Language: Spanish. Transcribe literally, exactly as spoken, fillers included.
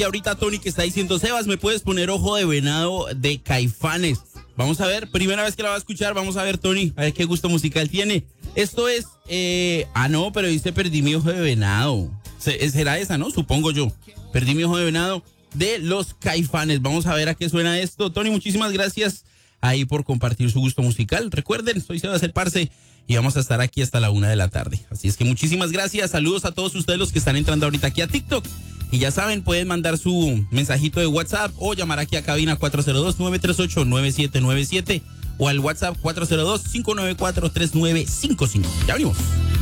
Y ahorita Tony que está diciendo, Sebas, ¿me puedes poner Ojo de Venado de Caifanes? Vamos a ver, primera vez que la va a escuchar, vamos a ver, Tony, a ver qué gusto musical tiene. Esto es, eh, ah no, pero dice Perdí mi ojo de venado. Será esa, ¿no? Supongo yo. Perdí mi ojo de venado de los Caifanes. Vamos a ver a qué suena esto. Tony, muchísimas gracias ahí por compartir su gusto musical. Recuerden, soy Sebas el Parce y vamos a estar aquí hasta la una de la tarde. Así es que muchísimas gracias. Saludos a todos ustedes los que están entrando ahorita aquí a TikTok. Y ya saben, pueden mandar su mensajito de WhatsApp o llamar aquí a cabina cuatro cero dos, nueve tres ocho, nueve siete nueve siete o al WhatsApp cuatro cero dos, cinco nueve cuatro, tres nueve cinco cinco. Ya venimos.